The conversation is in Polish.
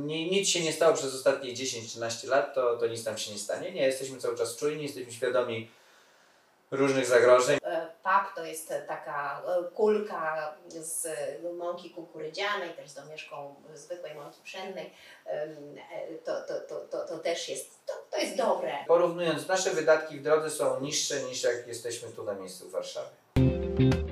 nic się nie stało przez ostatnie 10-13 lat, to nic nam się nie stanie. Nie, jesteśmy cały czas czujni, jesteśmy świadomi różnych zagrożeń. PAP to jest taka kulka z mąki kukurydzianej, też z domieszką zwykłej mąki pszennej. To też jest, to jest dobre. Porównując, nasze wydatki w drodze są niższe niż jak jesteśmy tu na miejscu w Warszawie.